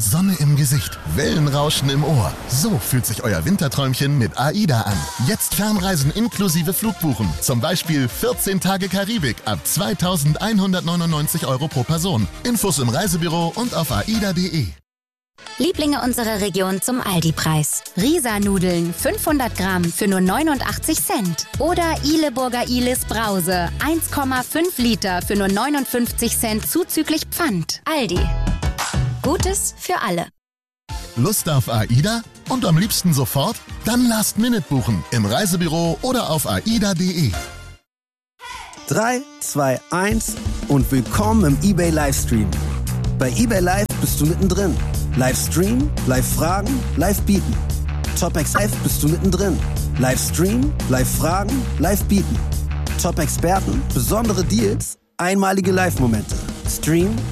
Sonne im Gesicht, Wellenrauschen im Ohr. So fühlt sich euer Winterträumchen mit AIDA an. Jetzt Fernreisen inklusive Flugbuchen. Zum Beispiel 14 Tage Karibik ab 2.199 € pro Person. Infos im Reisebüro und auf aida.de. Lieblinge unserer Region zum Aldi-Preis. Risa-Nudeln 500 Gramm für nur 89 Cent. Oder Ihleburger Ihles Brause 1,5 Liter für nur 59 Cent zuzüglich Pfand. Aldi. Gutes für alle. Lust auf AIDA? Und am liebsten sofort? Dann Last Minute buchen. Im Reisebüro oder auf aida.de. 3, 2, 1 und willkommen im eBay Livestream. Bei eBay Live bist du mittendrin. Livestream, Live-Fragen, Live-Bieten. Top-Ex Live bist du mittendrin. Livestream, Live-Fragen, Live-Bieten. Top-Experten, besondere Deals, einmalige Live-Momente. Stream,